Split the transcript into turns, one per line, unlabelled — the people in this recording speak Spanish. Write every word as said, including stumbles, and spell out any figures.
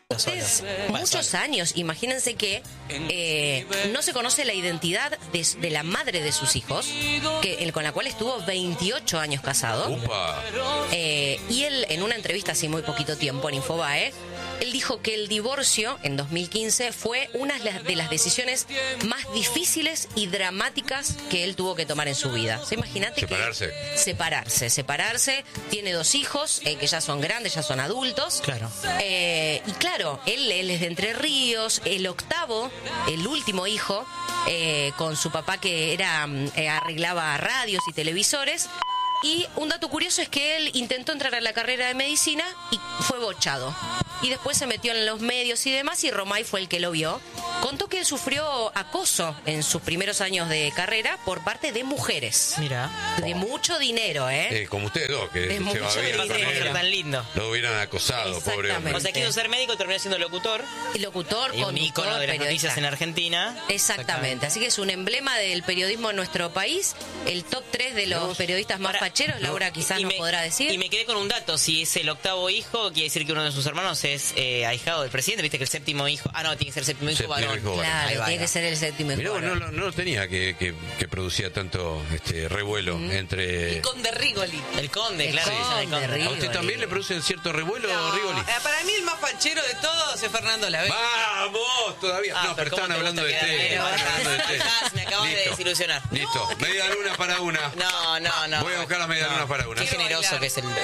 Ustedes, muchos años, imagínense que eh, no se conoce la identidad de, de la madre de sus hijos, que el, con la cual estuvo veintiocho años casado.
Upa.
Eh, y él, en una entrevista hace muy poquito tiempo en Infobae, él dijo que el divorcio en dos mil quince fue una de las decisiones más difíciles y dramáticas que él tuvo que tomar en su vida. ¿Se imagínate?
Separarse.
Que separarse, separarse. Tiene dos hijos eh, que ya son grandes, ya son adultos.
Claro.
Eh, y claro, él, él es de Entre Ríos, el octavo, el último hijo, eh, con su papá que era eh, arreglaba radios y televisores. Y un dato curioso es que él intentó entrar a la carrera de medicina y fue bochado. Y después se metió en los medios y demás, y Romay fue el que lo vio. Contó que él sufrió acoso en sus primeros años de carrera por parte de mujeres.
Mira.
De mucho dinero, ¿eh?
Eh, como ustedes dos, que
De
se
mucho
va bien con
dinero.
él.
Tan lindo.
Lo hubieran acosado, pobre hombre.
Exactamente.
O sea, quiso ser médico y terminó siendo locutor.
Y locutor,
Y un
conductor,
ícono de las
periodista.
noticias en Argentina.
Exactamente, así que es un emblema del periodismo en nuestro país. El top tres de los
Vos-
periodistas más
Ahora,
facheros, Laura quizás
Y
nos
me-
podrá decir.
Y me quedé con un dato. Si es el octavo hijo, quiere decir que uno de sus hermanos es eh, ahijado del presidente. Viste que el séptimo hijo... Ah, no, tiene que ser el séptimo hijo
Séptimo
varón.
hijo varón.
Claro,
Ahí va,
tiene
ahí
que
va.
ser el séptimo
Mirá,
hijo.
vos, no, no, no lo tenía que, que, que producía tanto este revuelo entre...
Conde Rigoli.
El conde,
El
claro.
conde,
dicen el conde.
¿A usted también le produce cierto revuelo, Rigoli?
Eh, para mí el más fachero de todos es Fernando Lavey.
¡Vamos! Todavía.
Ah,
no, pero
pero ¿cómo
estaban
te
hablando de
gusta
té.
quedar bien?
estaban hablando de té.
Bajás, me acabas de
Listo.
desilusionar.
Listo. Media luna para una.
No, no, no.
Voy a buscar las media lunas para una.
Qué generoso que es el...